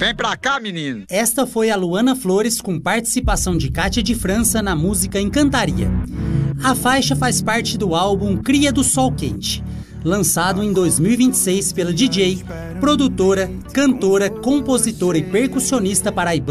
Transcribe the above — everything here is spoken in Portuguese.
Vem pra cá, menino. Esta foi a Luana Flores com participação de Kátia de França na música Encantaria. A faixa faz parte do álbum Cria do Sol Quente, lançado em 2026 pela DJ, produtora, cantora, compositora e percussionista paraibana